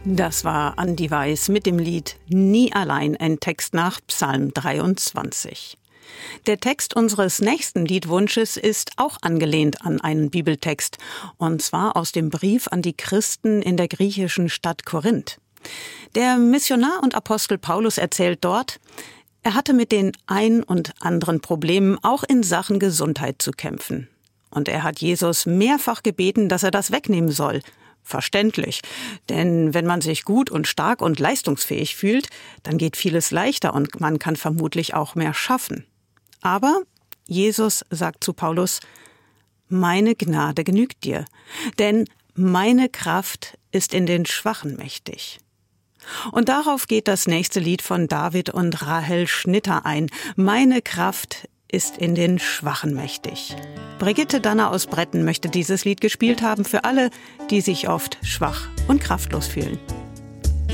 Das war Andi Weiß mit dem Lied Nie allein, ein Text nach Psalm 23. Der Text unseres nächsten Liedwunsches ist auch angelehnt an einen Bibeltext, und zwar aus dem Brief an die Christen in der griechischen Stadt Korinth. Der Missionar und Apostel Paulus erzählt dort, er hatte mit den ein und anderen Problemen auch in Sachen Gesundheit zu kämpfen. Und er hat Jesus mehrfach gebeten, dass er das wegnehmen soll. Verständlich, denn wenn man sich gut und stark und leistungsfähig fühlt, dann geht vieles leichter und man kann vermutlich auch mehr schaffen. Aber Jesus sagt zu Paulus, meine Gnade genügt dir, denn meine Kraft ist in den Schwachen mächtig. Und darauf geht das nächste Lied von David und Rahel Schnitter ein. Meine Kraft ist in den Schwachen mächtig. Brigitte Danner aus Bretten möchte dieses Lied gespielt haben für alle, die sich oft schwach und kraftlos fühlen.